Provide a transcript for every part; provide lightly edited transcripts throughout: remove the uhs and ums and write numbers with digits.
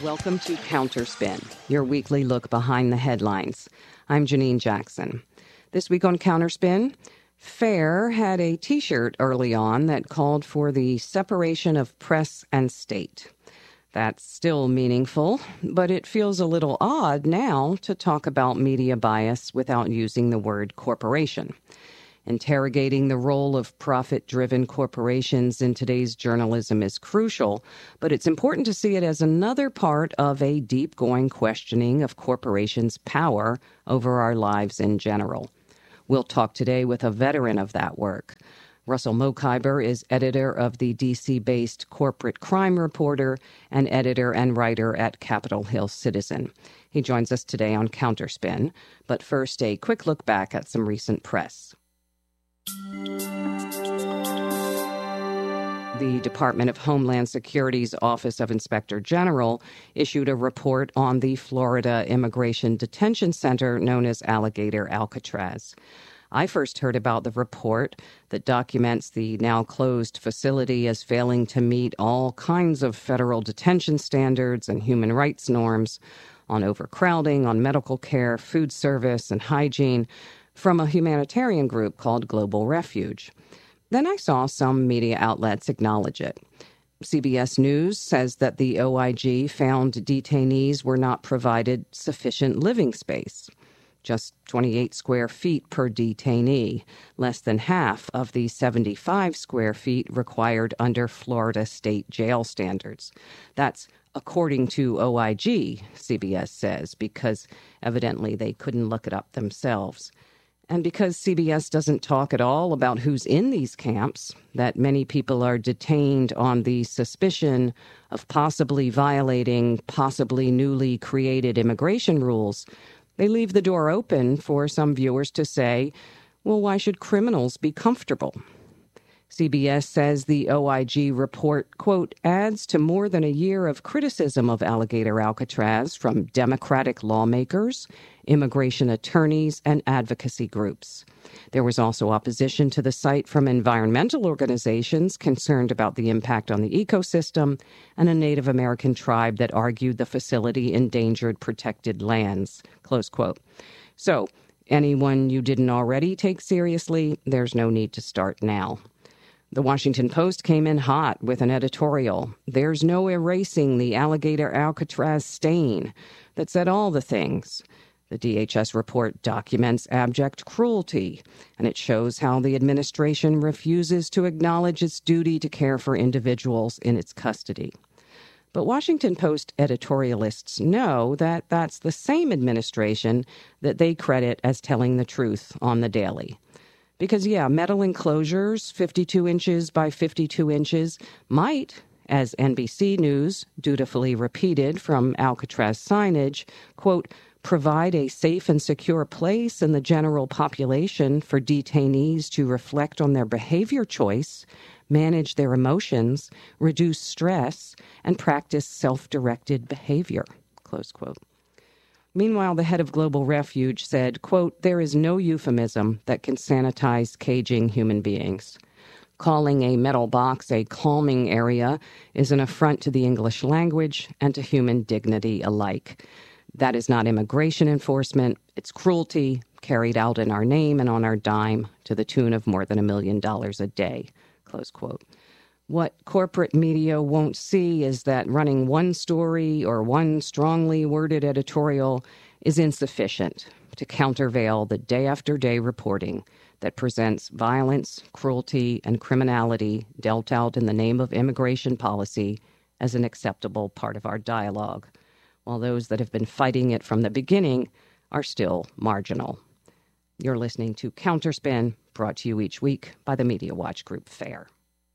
Welcome to Counterspin, your weekly look behind the headlines. I'm Janine Jackson. This week on Counterspin, FAIR had a T-shirt early on that called for the separation of press and state. That's still meaningful, but it feels a little odd now to talk about media bias without using the word corporation. Interrogating the role of profit-driven corporations in today's journalism is crucial, but it's important to see it as another part of a deep-going questioning of corporations' power over our lives in general. We'll talk today with a veteran of that work. Russell Mokhiber is editor of the D.C.-based Corporate Crime Reporter and editor and writer at Capitol Hill Citizen. He joins us today on Counterspin, but first a quick look back at some recent press. The Department of Homeland Security's Office of Inspector General issued a report on the Florida Immigration Detention Center known as Alligator Alcatraz. I first heard about the report that documents the now closed facility as failing to meet all kinds of federal detention standards and human rights norms on overcrowding, on medical care, food service, and hygiene from a humanitarian group called Global Refuge. Then I saw some media outlets acknowledge it. CBS News says that the OIG found detainees were not provided sufficient living space. Just 28 square feet per detainee, less than half of the 75 square feet required under Florida state jail standards. That's according to OIG, CBS says, because evidently they couldn't look it up themselves. And because CBS doesn't talk at all about who's in these camps, that many people are detained on the suspicion of possibly violating possibly newly created immigration rules, they leave the door open for some viewers to say, well, why should criminals be comfortable? CBS says the OIG report, quote, adds to more than a year of criticism of Alligator Alcatraz from Democratic lawmakers, immigration attorneys, and advocacy groups. There was also opposition to the site from environmental organizations concerned about the impact on the ecosystem and a Native American tribe that argued the facility endangered protected lands, close quote. So, anyone you didn't already take seriously, there's no need to start now. The Washington Post came in hot with an editorial, "There's no erasing the Alligator Alcatraz stain," that said all the things. The DHS report documents abject cruelty, and it shows how the administration refuses to acknowledge its duty to care for individuals in its custody. But Washington Post editorialists know that that's the same administration that they credit as telling the truth on the daily. Because, metal enclosures, 52 inches by 52 inches, might, as NBC News dutifully repeated from Alcatraz signage, quote, provide a safe and secure place in the general population for detainees to reflect on their behavior choice, manage their emotions, reduce stress, and practice self-directed behavior, close quote. Meanwhile, the head of Global Refuge said, quote, there is no euphemism that can sanitize caging human beings. Calling a metal box a calming area is an affront to the English language and to human dignity alike. That is not immigration enforcement. It's cruelty carried out in our name and on our dime to the tune of more than $1 million a day, close quote. What corporate media won't see is that running one story or one strongly worded editorial is insufficient to countervail the day-after-day reporting that presents violence, cruelty, and criminality dealt out in the name of immigration policy as an acceptable part of our dialogue, while those that have been fighting it from the beginning are still marginal. You're listening to Counterspin, brought to you each week by the Media Watch Group FAIR.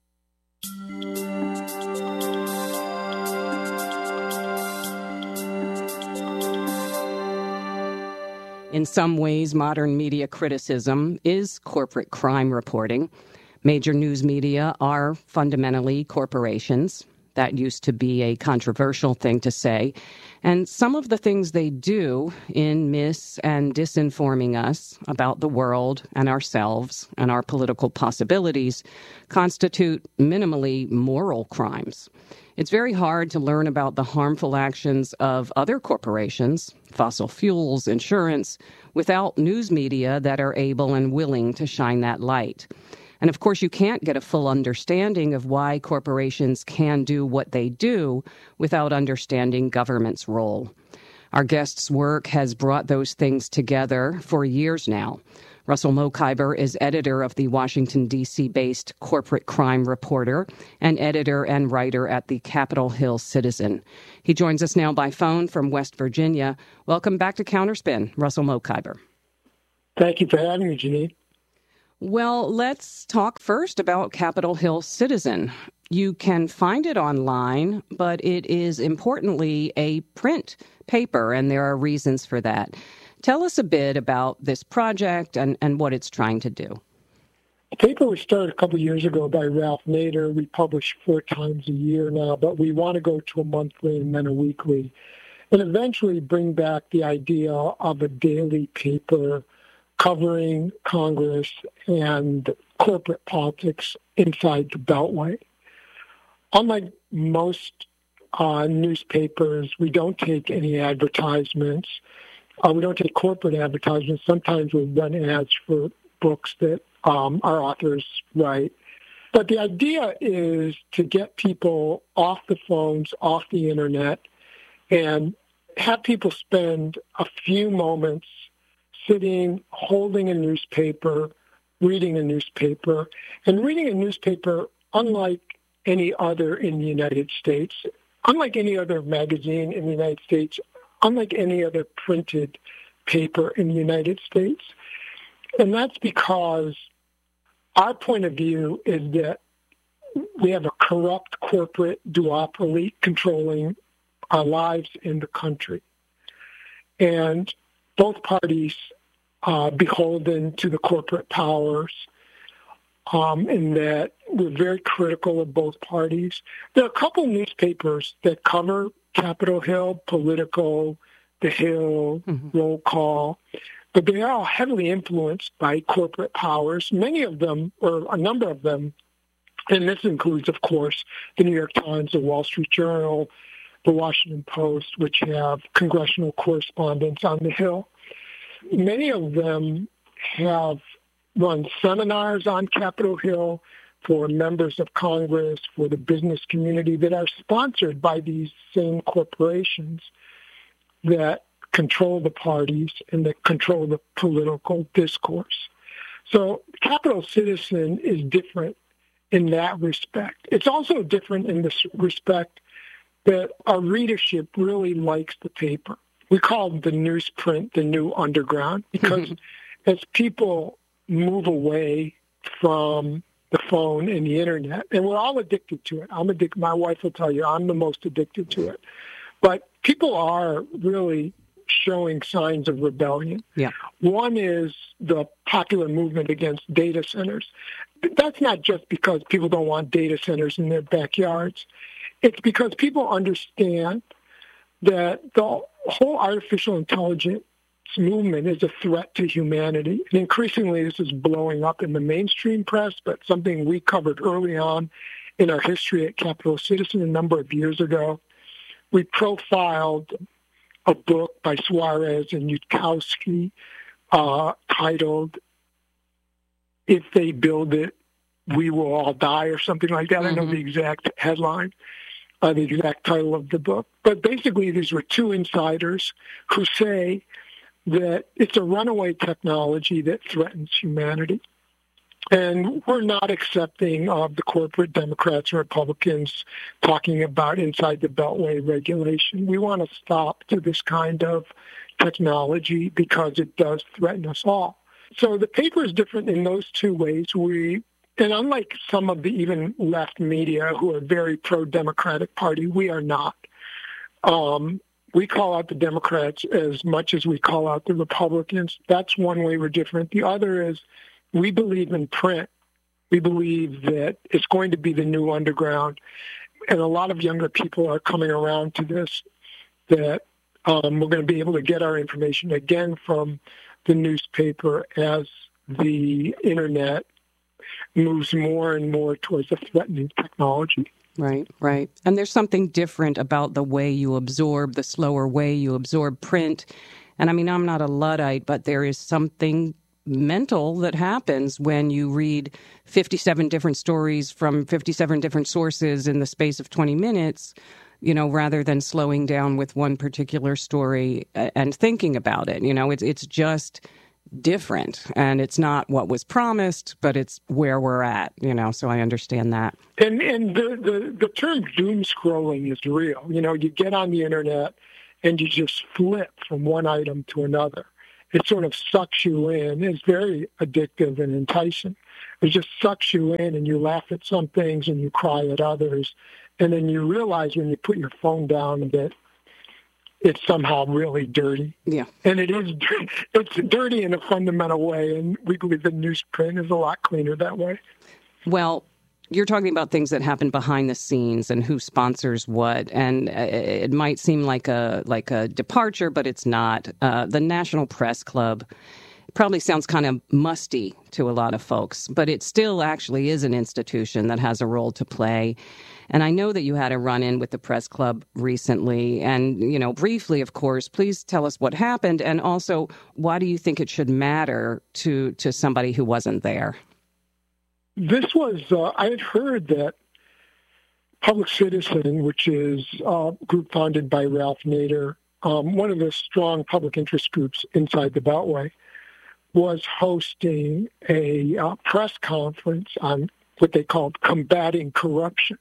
In some ways, modern media criticism is corporate crime reporting. Major news media are fundamentally corporations. That used to be a controversial thing to say. And some of the things they do in mis- and disinforming us about the world and ourselves and our political possibilities constitute minimally moral crimes. It's very hard to learn about the harmful actions of other corporations, fossil fuels, insurance, without news media that are able and willing to shine that light. And of course, you can't get a full understanding of why corporations can do what they do without understanding government's role. Our guest's work has brought those things together for years now. Russell Mokhiber is editor of the Washington, D.C.-based Corporate Crime Reporter and editor and writer at the Capitol Hill Citizen. He joins us now by phone from West Virginia. Welcome back to Counterspin, Russell Mokhiber. Thank you for having me, Janine. Well, let's talk first about Capitol Hill Citizen. You can find it online, but it is importantly a print paper, and there are reasons for that. Tell us a bit about this project and what it's trying to do. The paper was started a couple of years ago by Ralph Nader. We publish 4 times a year now, but we want to go to a monthly and then a weekly, and eventually bring back the idea of a daily paper covering Congress and corporate politics inside the Beltway. Unlike most newspapers, we don't take any advertisements. We don't take corporate advertisements. Sometimes we run ads for books that our authors write. But the idea is to get people off the phones, off the internet, and have people spend a few moments sitting, holding a newspaper, reading a newspaper, and reading a newspaper unlike any other in the United States, unlike any other magazine in the United States, unlike any other printed paper in the United States. And that's because our point of view is that we have a corrupt corporate duopoly controlling our lives in the country. And both parties beholden to the corporate powers, in that we're very critical of both parties. There are a couple newspapers that cover Capitol Hill, Politico, The Hill, Roll Call, but they are all heavily influenced by corporate powers. Many of them, or a number of them, and this includes, of course, the New York Times, the Wall Street Journal, the Washington Post, which have congressional correspondents on the Hill. Many of them have run seminars on Capitol Hill for members of Congress, for the business community that are sponsored by these same corporations that control the parties and that control the political discourse. So Capitol Citizen is different in that respect. It's also different in this respect that our readership really likes the paper. We call the newsprint the new underground because as people move away from the phone and the internet, and we're all addicted to it. I'm addicted. My wife will tell you I'm the most addicted to it. But people are really showing signs of rebellion. Yeah. One is the popular movement against data centers. That's not just because people don't want data centers in their backyards. It's because people understand that the whole artificial intelligence movement is a threat to humanity. And increasingly, this is blowing up in the mainstream press, but something we covered early on in our history at Capitol Citizen a number of years ago. We profiled a book by Suarez and Yudkowsky titled, "If They Build It, We Will All Die," or something like that. I don't know the exact headline, the exact title of the book. But basically, these were 2 insiders who say that it's a runaway technology that threatens humanity. And we're not accepting of the corporate Democrats and Republicans talking about inside the Beltway regulation. We want to stop to this kind of technology because it does threaten us all. So the paper is different in those 2 ways. And unlike some of the even left media who are very pro-Democratic Party, we are not. We call out the Democrats as much as we call out the Republicans. That's one way we're different. The other is we believe in print. We believe that it's going to be the new underground. and a lot of younger people are coming around to this, that we're going to be able to get our information again from the newspaper as the internet moves more and more towards a threatening technology. Right, right. And there's something different about the way you absorb, the slower way you absorb print. And I mean, I'm not a Luddite, but there is something mental that happens when you read 57 different stories from 57 different sources in the space of 20 minutes, rather than slowing down with one particular story and thinking about it. It's just different, and it's not what was promised, but it's where we're at, so I understand that. And the term doom scrolling is real. You get on the internet and you just flip from one item to another. It sort of sucks you in. It's very addictive and enticing. It just sucks you in, and you laugh at some things and you cry at others. And then you realize when you put your phone down that it's somehow really dirty. Yeah. And it is. It's dirty in a fundamental way, and we believe that newsprint is a lot cleaner that way. Well, you're talking about things that happen behind the scenes and who sponsors what, and it might seem like a departure, but it's not. The National Press Club probably sounds kind of musty to a lot of folks, but it still actually is an institution that has a role to play. And I know that you had a run-in with the press club recently. And, briefly, of course, please tell us what happened. And also, why do you think it should matter to somebody who wasn't there? This was, I had heard that Public Citizen, which is a group founded by Ralph Nader, one of the strong public interest groups inside the Beltway, was hosting a press conference on what they called combating corruption.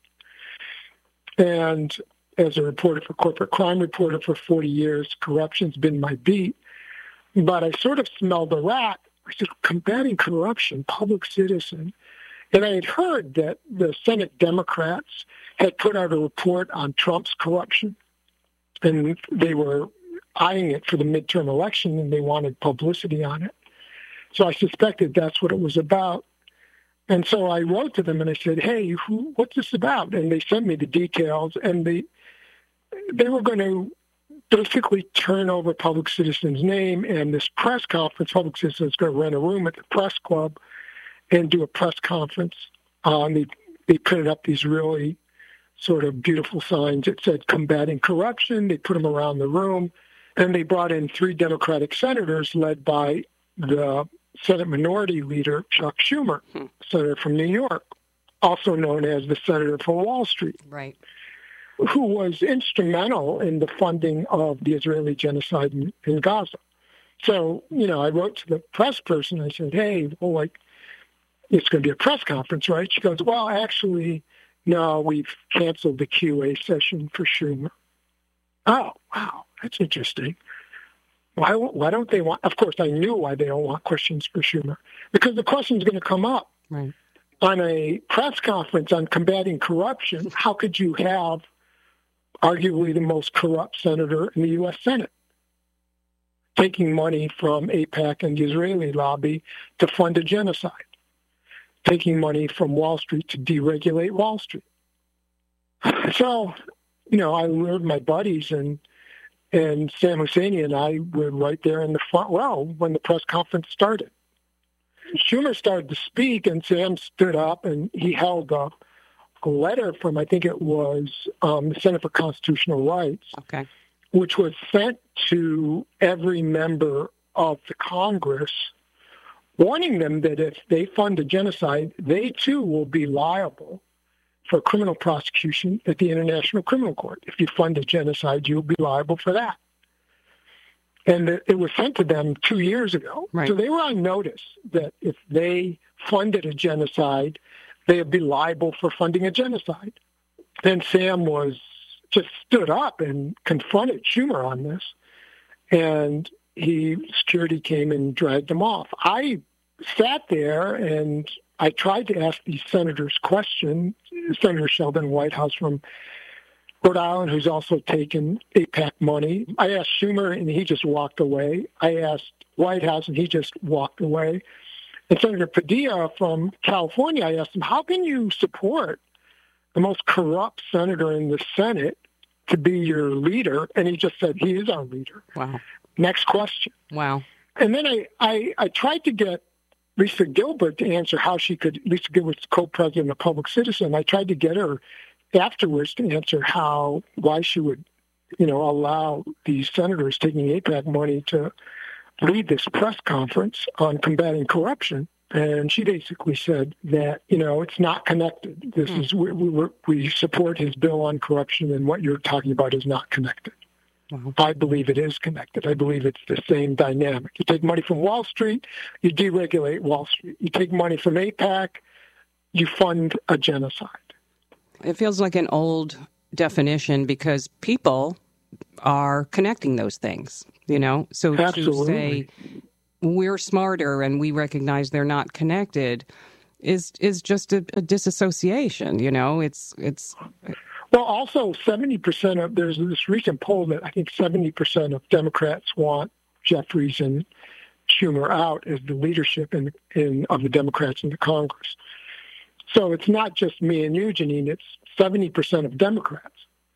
And as a reporter for Corporate Crime Reporter for 40 years, corruption's been my beat. But I sort of smelled a rat. I said, combating corruption, Public Citizen. And I had heard that the Senate Democrats had put out a report on Trump's corruption, and they were eyeing it for the midterm election, and they wanted publicity on it. So I suspected that's what it was about. And so I wrote to them and I said, hey, what's this about? And they sent me the details, and they were going to basically turn over Public Citizen's name, and this press conference, Public Citizen is going to rent a room at the press club and do a press conference. They printed up these really sort of beautiful signs that said combating corruption. They put them around the room, and they brought in 3 Democratic senators led by the Senate Minority Leader, Chuck Schumer, senator from New York, also known as the senator from Wall Street, right, who was instrumental in the funding of the Israeli genocide in Gaza. So, I wrote to the press person. I said, hey, it's going to be a press conference, right? She goes, well, actually, no, we've canceled the QA session for Schumer. Oh, wow, that's interesting. Why don't they want, of course, I knew why they don't want questions for Schumer, because the question's going to come up. Right. On a press conference on combating corruption. How could you have arguably the most corrupt senator in the U.S. Senate taking money from AIPAC and the Israeli lobby to fund a genocide, taking money from Wall Street to deregulate Wall Street? So, I lured my buddies, and Sam Husseini and I were right there in the front row when the press conference started. Schumer started to speak, and Sam stood up, and he held a letter from, I think it was the Center for Constitutional Rights, okay, which was sent to every member of the Congress, warning them that if they fund a genocide, they too will be liable for criminal prosecution at the International Criminal Court. If you fund a genocide, you'll be liable for that. And it was sent to them 2 years ago. Right. So they were on notice that if they funded a genocide, they would be liable for funding a genocide. Then Sam just stood up and confronted Schumer on this, and security came and dragged him off. I sat there and I tried to ask these senators questions. Senator Sheldon Whitehouse from Rhode Island, who's also taken AIPAC money. I asked Schumer, and he just walked away. I asked Whitehouse, and he just walked away. And Senator Padilla from California, I asked him, how can you support the most corrupt senator in the Senate to be your leader. And he just said, he is our leader. Wow. Next question. Wow. And then I tried to get Lisa Gilbert to answer how she could, Lisa Gilbert's co-president of Public Citizen, I tried to get her afterwards to answer why she would, allow these senators taking AIPAC money to lead this press conference on combating corruption. And she basically said that, it's not connected. This is, we support his bill on corruption, and what you're talking about is not connected. Wow. I believe it is connected. I believe it's the same dynamic. You take money from Wall Street, you deregulate Wall Street. You take money from AIPAC, you fund a genocide. It feels like an old definition because people are connecting those things, So Absolutely. To say we're smarter and we recognize they're not connected is just a disassociation, It's Well, also 70% of, there's this recent poll that I think 70% of Democrats want Jeffries and Schumer out as the leadership of the Democrats in the Congress. So it's not just me and you, Janine, it's 70% of Democrats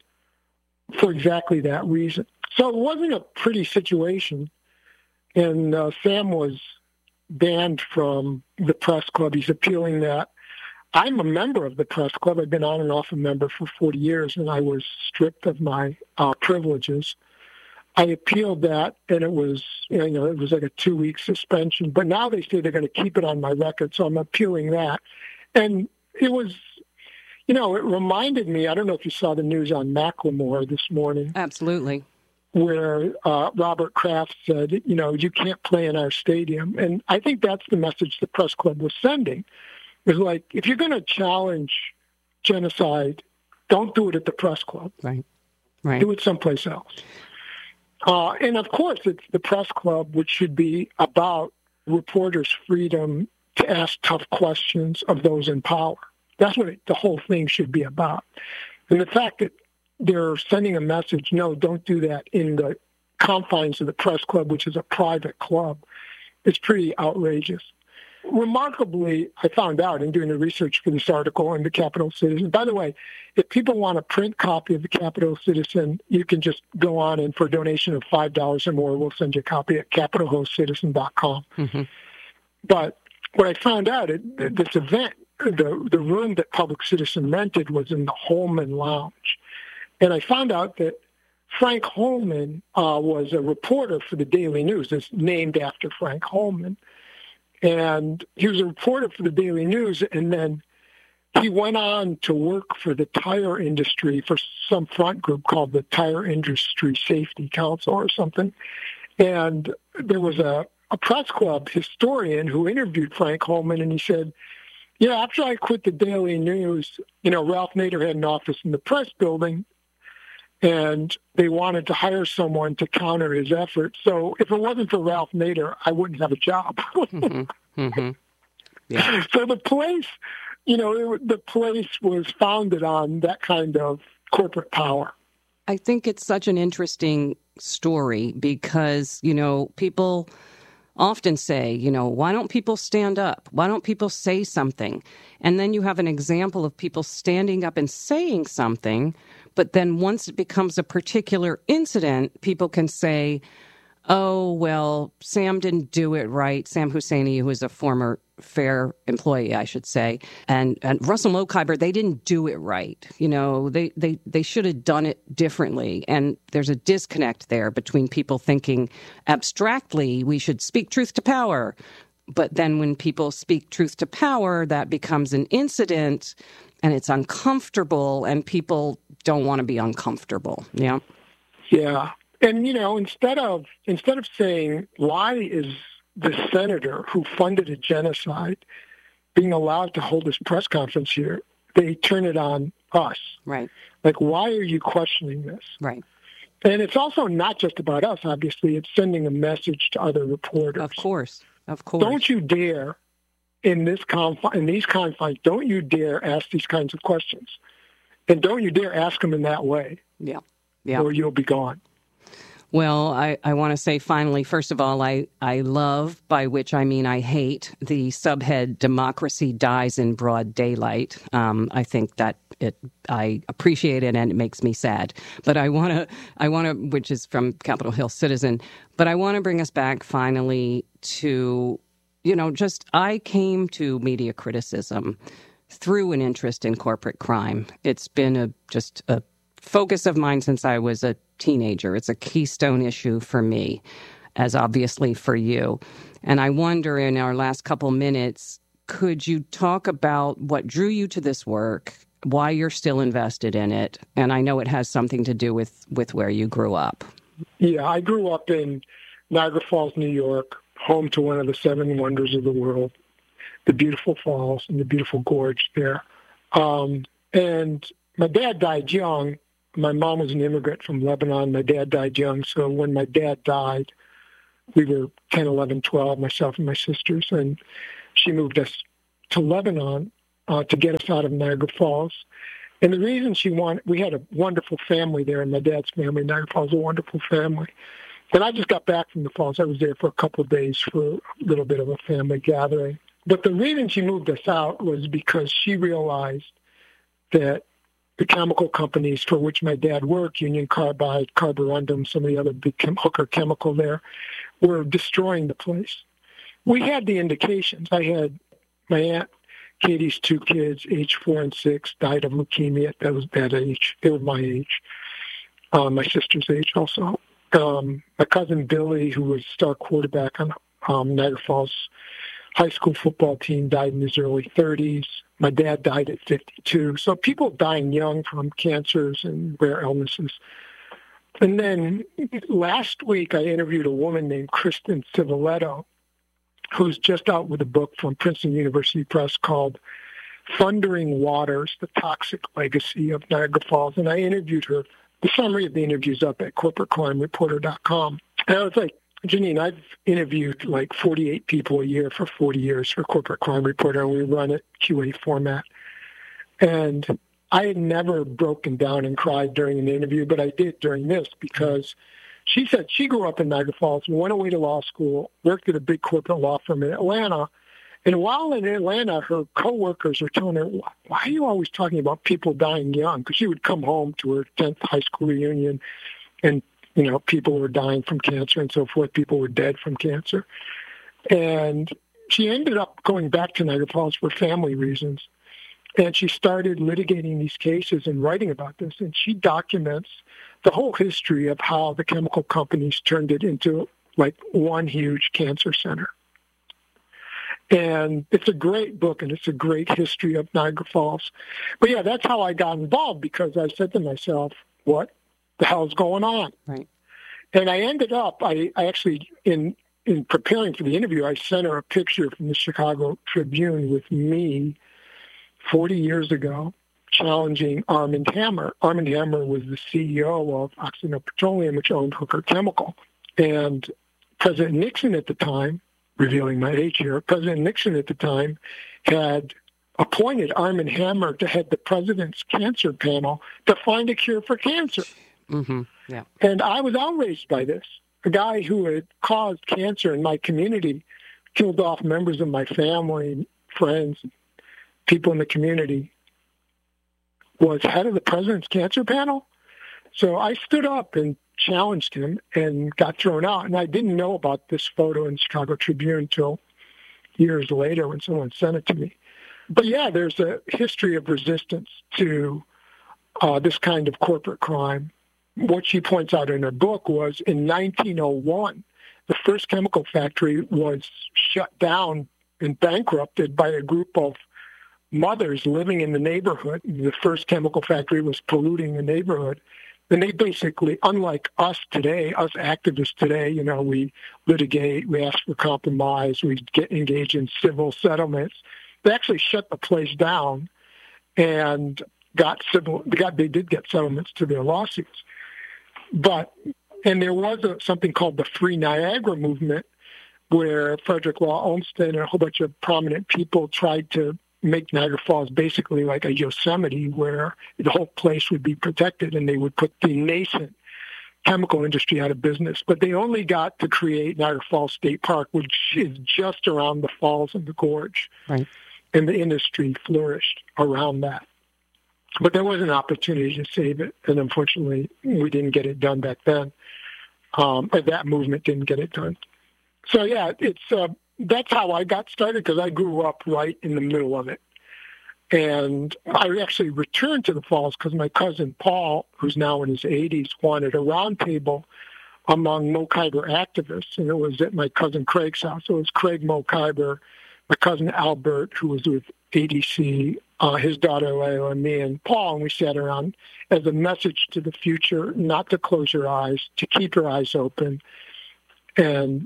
for exactly that reason. So it wasn't a pretty situation. And Sam was banned from the press club. He's appealing that. I'm a member of the press club. I've been on and off a member for 40 years, and I was stripped of my privileges. I appealed that, and it was, it was like a 2-week suspension. But now they say they're going to keep it on my record, so I'm appealing that. And it was, it reminded me, I don't know if you saw the news on Macklemore this morning. Absolutely. Where Robert Kraft said, you can't play in our stadium. And I think that's the message the press club was sending. It was like, if you're going to challenge genocide, don't do it at the press club. Right. Do it someplace else. And of course, it's the press club, which should be about reporters' freedom to ask tough questions of those in power. That's what the whole thing should be about. And the fact that they're sending a message, no, don't do that in the confines of the press club, which is a private club, is pretty outrageous. Remarkably, I found out in doing the research for this article in the Capital Citizen. By the way, if people want a print copy of the Capital Citizen, you can just go on and for a donation of $5 or more, we'll send you a copy at capitalhostcitizen.com. Mm-hmm. But what I found out, this event, the room that Public Citizen rented was in the Holman Lounge. And I found out that Frank Holman was a reporter for the Daily News. It's named after Frank Holman. And he was a reporter for the Daily News, and then he went on to work for the tire industry for some front group called the Tire Industry Safety Council or something. And there was a press club historian who interviewed Frank Holman, and he said, after I quit the Daily News, Ralph Nader had an office in the press building, and they wanted to hire someone to counter his efforts. So if it wasn't for Ralph Nader, I wouldn't have a job. Mm-hmm. Mm-hmm. Yeah. So the place, the place was founded on that kind of corporate power. I think it's such an interesting story because, people often say, why don't people stand up? Why don't people say something? And then you have an example of people standing up and saying something, but then once it becomes a particular incident, people can say, oh, well, Sam didn't do it right. Sam Husseini, who is a former FAIR employee, I should say, and Russell Mokhiber, they didn't do it right. They should have done it differently. And there's a disconnect there between people thinking abstractly we should speak truth to power. But then when people speak truth to power, that becomes an incident and it's uncomfortable and people don't want to be uncomfortable. Yeah. Yeah. And, instead of saying, why is the senator who funded a genocide being allowed to hold this press conference here, they turn it on us. Right. Like, why are you questioning this? Right. And it's also not just about us, obviously. It's sending a message to other reporters. Of course. Don't you dare, in these confines, don't you dare ask these kinds of questions. And don't you dare ask them in that way. Yeah. Or you'll be gone. Well, I want to say finally, first of all, I love, by which I mean I hate, the subhead "Democracy Dies in Broad Daylight." I think that I appreciate it and it makes me sad. But I want to, which is from Capitol Hill Citizen, but I want to bring us back finally to, just I came to media criticism through an interest in corporate crime. It's been just a focus of mine since I was a teenager. It's a keystone issue for me, as obviously for you. And I wonder, in our last couple minutes, could you talk about what drew you to this work, why you're still invested in it? And I know it has something to do with where you grew up. Yeah, I grew up in Niagara Falls, New York, home to one of the seven wonders of the world, the beautiful falls and the beautiful gorge there. And my dad died young. My mom was an immigrant from Lebanon. My dad died young. So when my dad died, we were 10, 11, 12, myself and my sisters. And she moved us to Lebanon to get us out of Niagara Falls. And the reason we had a wonderful family there, and my dad's family, Niagara Falls, a wonderful family. And I just got back from the falls. I was there for a couple of days for a little bit of a family gathering. But the reason she moved us out was because she realized that the chemical companies for which my dad worked, Union Carbide, Carborundum, some of the other big Hooker Chemical there, were destroying the place. We had the indications. I had my Aunt Katie's two kids, age 4 and 6, died of leukemia. That was that age. They were my age. My sister's age also. My cousin Billy, who was star quarterback on Niagara Falls high school football team, died in his early 30s. My dad died at 52. So people dying young from cancers and rare illnesses. And then last week, I interviewed a woman named Kristen Civiletto, who's just out with a book from Princeton University Press called Thundering Waters, The Toxic Legacy of Niagara Falls. And I interviewed her. The summary of the interview is up at corporatecrimereporter.com. And I was like, Janine, I've interviewed like 48 people a year for 40 years for Corporate Crime Reporter, and we run it QA format. And I had never broken down and cried during an interview, but I did during this because she said she grew up in Niagara Falls, went away to law school, worked at a big corporate law firm in Atlanta. And while in Atlanta, her coworkers were telling her, why are you always talking about people dying young? Because she would come home to her 10th high school reunion and people were dying from cancer and so forth. People were dead from cancer. And she ended up going back to Niagara Falls for family reasons. And she started litigating these cases and writing about this. And she documents the whole history of how the chemical companies turned it into like one huge cancer center. And it's a great book, and it's a great history of Niagara Falls. But yeah, that's how I got involved, because I said to myself, what the hell's going on? Right. And I ended up, I actually, in preparing for the interview, I sent her a picture from the Chicago Tribune with me 40 years ago challenging Armand Hammer. Armand Hammer was the CEO of Occidental Petroleum, which owned Hooker Chemical. And President Nixon at the time, revealing my age here, President Nixon at the time had appointed Armand Hammer to head the president's cancer panel to find a cure for cancer. Mm-hmm. Yeah. And I was outraged by this. A guy who had caused cancer in my community, killed off members of my family, friends, people in the community, was head of the president's cancer panel. So I stood up and challenged him and got thrown out. And I didn't know about this photo in the Chicago Tribune until years later when someone sent it to me. But yeah, there's a history of resistance to this kind of corporate crime. What she points out in her book was in 1901, the first chemical factory was shut down and bankrupted by a group of mothers living in the neighborhood. The first chemical factory was polluting the neighborhood. And they basically, unlike us today, us activists today, we litigate, we ask for compromise, we get engaged in civil settlements. They actually shut the place down and they did get settlements to their lawsuits. And there was something called the Free Niagara movement, where Frederick Law Olmsted and a whole bunch of prominent people tried to make Niagara Falls basically like a Yosemite, where the whole place would be protected, and they would put the nascent chemical industry out of business. But they only got to create Niagara Falls State Park, which is just around the falls and the gorge. Right. And the industry flourished around that. But there was an opportunity to save it, and unfortunately, we didn't get it done back then. That movement didn't get it done. So, yeah, that's how I got started, because I grew up right in the middle of it. And I actually returned to the Falls because my cousin Paul, who's now in his 80s, wanted a roundtable among Mo Khyber activists, and it was at my cousin Craig's house. So it was Craig Mo Khyber, my cousin Albert, who was with ADC, his daughter Layla, and me and Paul, and we sat around as a message to the future, not to close your eyes, to keep your eyes open, and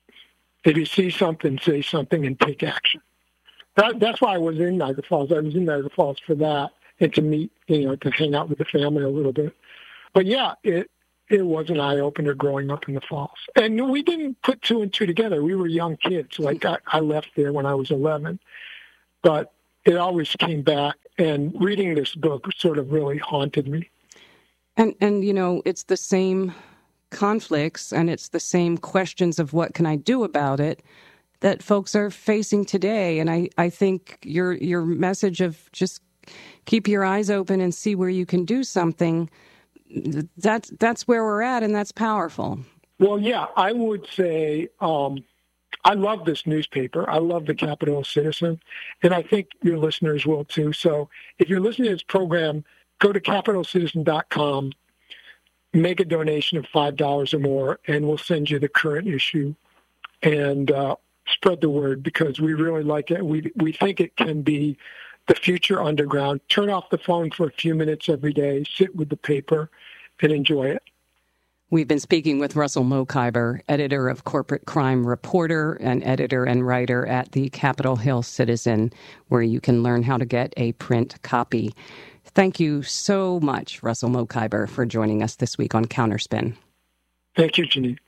if you see something, say something and take action. That's why I was in Niagara Falls. I was in Niagara Falls for that, and to meet, to hang out with the family a little bit. But yeah, it was an eye-opener growing up in the Falls. And we didn't put two and two together. We were young kids. Like, I left there when I was 11. But it always came back, and reading this book sort of really haunted me. And it's the same conflicts, and it's the same questions of what can I do about it that folks are facing today. And I think your message of just keep your eyes open and see where you can do something, that's where we're at, and that's powerful. Well, yeah, I would say I love this newspaper. I love the Capitol Citizen, and I think your listeners will too. So if you're listening to this program, go to CapitolCitizen.com, make a donation of $5 or more, and we'll send you the current issue. And spread the word, because we really like it. We think it can be the future underground. Turn off the phone for a few minutes every day, sit with the paper, and enjoy it. We've been speaking with Russell Mo Khyber, editor of Corporate Crime Reporter and editor and writer at the Capitol Hill Citizen, where you can learn how to get a print copy. Thank you so much, Russell Mo Khyber, for joining us this week on Counterspin. Thank you, Janine.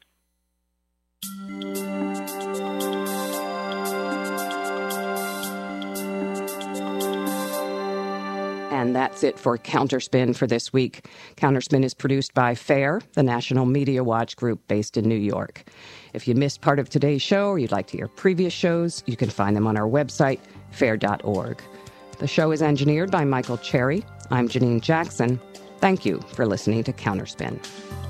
And that's it for Counterspin for this week. Counterspin is produced by FAIR, the National Media Watch group based in New York. If you missed part of today's show or you'd like to hear previous shows, you can find them on our website, fair.org. The show is engineered by Michael Cherry. I'm Janine Jackson. Thank you for listening to Counterspin.